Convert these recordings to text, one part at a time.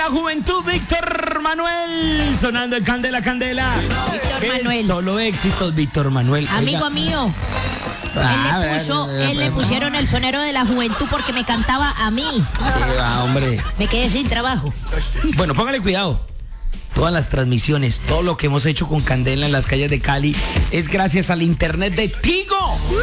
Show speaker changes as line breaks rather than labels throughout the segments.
juventud, Víctor Manuel, sonando en Candela, Candela.
Víctor Manuel.
Solo éxitos, Víctor Manuel.
Amigo
Oiga.
mío. Él le pusieron el sonero de la juventud porque me cantaba a mí.
Sí, va, hombre.
Me quedé sin trabajo.
Bueno, póngale cuidado. Todas las transmisiones, todo lo que hemos hecho con Candela en las calles de Cali es gracias al internet de Tigo.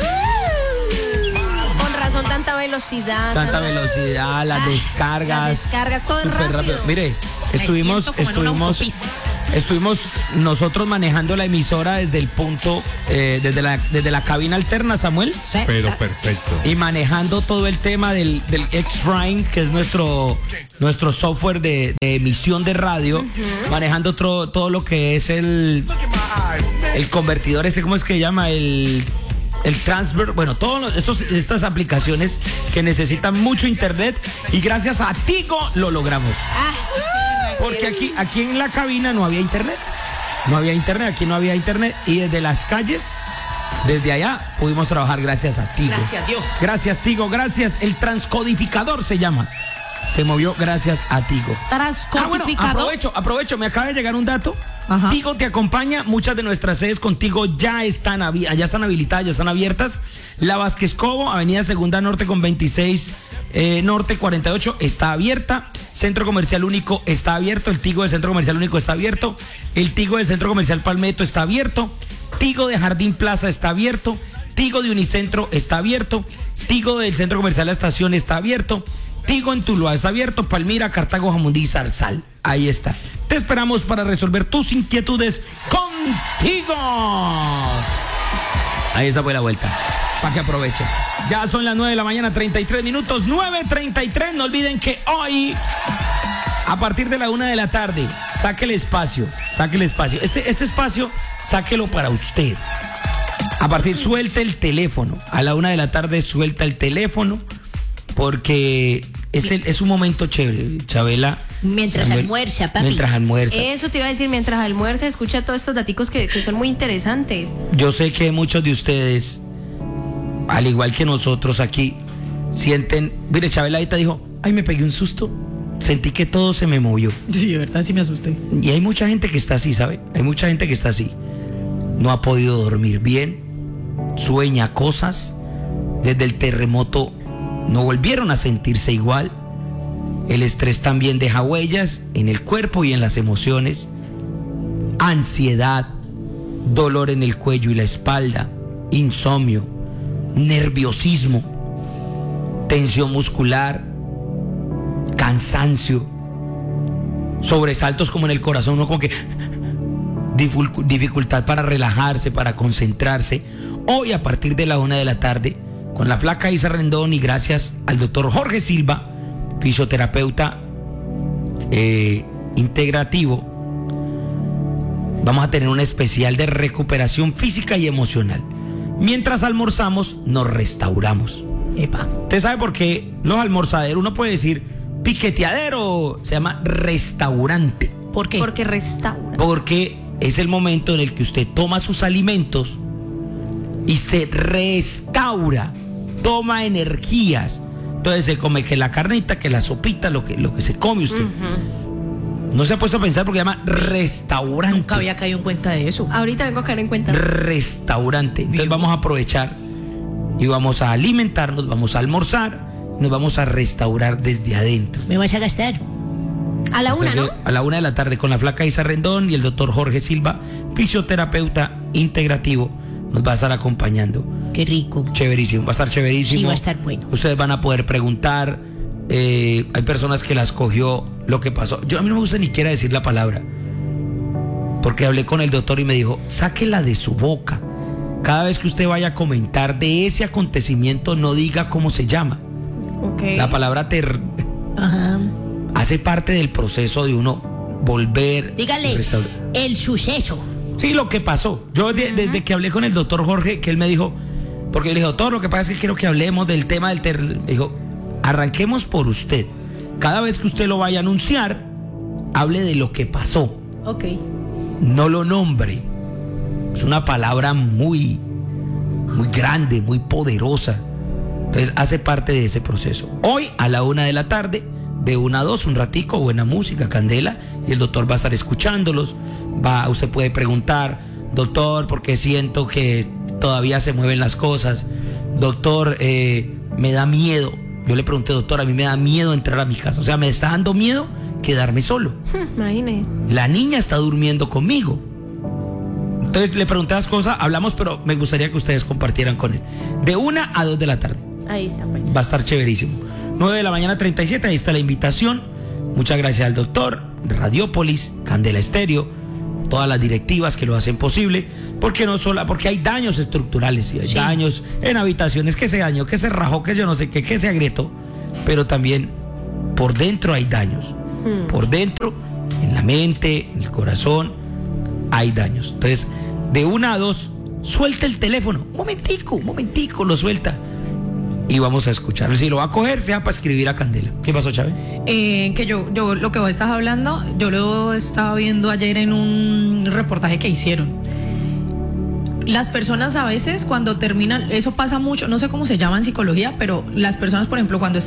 Con razón, tanta velocidad.
Tanta velocidad, las descargas.
Las descargas, todo es
súper
rápido.
Mire, estuvimos nosotros manejando la emisora desde el punto, desde la cabina alterna, Samuel.
¿Sí?
Pero perfecto.
Y manejando todo el tema del X-Rhyme, que es nuestro software de emisión de radio, manejando todo lo que es el convertidor, ¿cómo es que se llama? El transfer, bueno, todas estas aplicaciones que necesitan mucho internet, y gracias a Tigo lo logramos. Porque aquí en la cabina no había internet. Aquí no había internet, y desde las calles, desde allá, pudimos trabajar gracias a Tigo.
Gracias a Dios.
Gracias, Tigo, gracias. El transcodificador se llama. Se movió gracias a Tigo.
Transcodificador.
Aprovecho, me acaba de llegar un dato.
Ajá.
Tigo te acompaña, muchas de nuestras sedes contigo ya están habilitadas, ya están abiertas. La Vázquez Cobo, Avenida Segunda Norte con 26 Norte 48 está abierta. Centro Comercial Único está abierto. El Tigo del Centro Comercial Único está abierto. El Tigo del Centro Comercial Palmetto está abierto. Tigo de Jardín Plaza está abierto. Tigo de Unicentro está abierto. Tigo del Centro Comercial La Estación está abierto. Tigo en Tuluá está abierto. Palmira, Cartago, Jamundí y Zarzal. Ahí está. Te esperamos para resolver tus inquietudes contigo. Ahí está, fue la vuelta. Para que aprovechen. Ya son las 9 de la mañana, 33 minutos. 9:33. No olviden que hoy, a partir de la 1 de la tarde, saque el espacio. Este espacio, sáquelo para usted. Suelte el teléfono. A la 1 de la tarde, suelta el teléfono. Porque es un momento chévere, Chabela.
Mientras
Samuel,
almuerza, papi.
Mientras almuerza.
Eso te iba a decir, mientras almuerza, escucha todos estos daticos que son muy interesantes.
Yo sé que muchos de ustedes, al igual que nosotros aquí, sienten... Mire, Chabela ahorita dijo, ay, me pegué un susto. Sentí que todo se me movió.
Sí, de verdad sí me asusté.
Y hay mucha gente que está así, ¿sabe? Hay mucha gente que está así. No ha podido dormir bien, sueña cosas. Desde el terremoto no volvieron a sentirse igual. El estrés también deja huellas en el cuerpo y en las emociones. Ansiedad, dolor en el cuello y la espalda, insomnio, nerviosismo, tensión muscular, cansancio, sobresaltos como en el corazón, uno como que dificultad para relajarse, para concentrarse. Hoy a partir de la 1 de la tarde, con la flaca Isa Rendón y gracias al doctor Jorge Silva, fisioterapeuta integrativo, vamos a tener un especial de recuperación física y emocional. Mientras almorzamos, nos restauramos.
Epa.
¿Usted sabe por qué los almorzaderos, uno puede decir piqueteadero, se llama restaurante?
¿Por qué?
Porque restaura.
Porque es el momento en el que usted toma sus alimentos y se restaura, toma energías. Entonces se come que la carnita, que la sopita, lo que se come usted. No se ha puesto a pensar porque se llama restaurante.
Nunca había caído en cuenta de eso.
Ahorita vengo a caer en cuenta.
Restaurante. Entonces vamos a aprovechar y vamos a alimentarnos, vamos a almorzar, nos vamos a restaurar desde adentro.
¿Me vas a gastar?
A la 1, ¿no?
A la 1 de la tarde con la flaca Isa Rendón y el doctor Jorge Silva, fisioterapeuta integrativo, nos va a estar acompañando.
Qué rico.
Chéverísimo, va a estar chéverísimo.
Sí, va a estar bueno.
Ustedes van a poder preguntar. Hay personas que las cogió lo que pasó. A mí no me gusta ni siquiera decir la palabra, porque hablé con el doctor y me dijo, sáquela de su boca. Cada vez que usted vaya a comentar de ese acontecimiento, no diga cómo se llama.
Okay.
La palabra
Ajá.
hace parte del proceso de uno volver.
Dígale, el suceso.
Sí, lo que pasó. Yo desde que hablé con el doctor Jorge, que él me dijo, porque yo le dije, doctor, lo que pasa es que quiero que hablemos del tema del terror. Me dijo, arranquemos por usted. Cada vez que usted lo vaya a anunciar, hable de lo que pasó.
Ok.
No lo nombre. Es una palabra muy grande, muy poderosa. Entonces hace parte de ese proceso. Hoy a la 1 de la tarde de 1 a 2, un ratico, buena música, candela, y el doctor va a estar escuchándolos. Usted puede preguntar, doctor, ¿por qué siento que todavía se mueven las cosas? Doctor, me da miedo. Yo le pregunté, doctor, a mí me da miedo entrar a mi casa. O sea, me está dando miedo quedarme solo.
Imagine.
La niña está durmiendo conmigo. Entonces le pregunté las cosas, hablamos, pero me gustaría que ustedes compartieran con él. De 1 a 2 de la tarde.
Ahí está, pues.
Va a estar chéverísimo. 9 de la mañana 37, ahí está la invitación. Muchas gracias al doctor, Radiópolis, Candela Estéreo, todas las directivas que lo hacen posible, porque hay daños estructurales, y hay daños en habitaciones, que se dañó, que se rajó, que yo no sé qué, que se agrietó, pero también por dentro hay daños. Por dentro, en la mente, en el corazón, hay daños. Entonces, de 1 a 2, suelta el teléfono, un momentico, lo suelta. Y vamos a escuchar. Si lo va a coger, sea para escribir a Candela. ¿Qué pasó, Chávez?
Que yo lo que vos estás hablando, yo lo estaba viendo ayer en un reportaje que hicieron. Las personas a veces cuando terminan, eso pasa mucho, no sé cómo se llama en psicología, pero las personas, por ejemplo, cuando